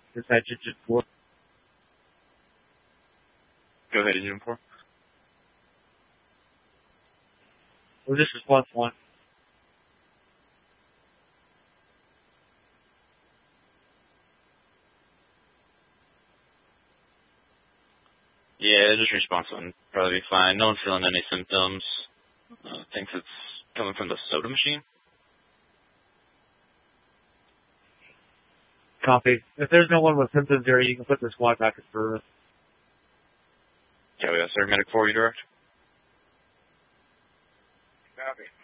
Dispatch engine 4. Go ahead, engine 4. Well, this is response 1. Yeah, just response 1. Probably be fine. No one's feeling any symptoms. Thinks it's coming from the soda machine. Copy. If there's no one with symptoms there, you can put the squad back in service. Yeah, we got Sir Medic 4, you direct. Copy.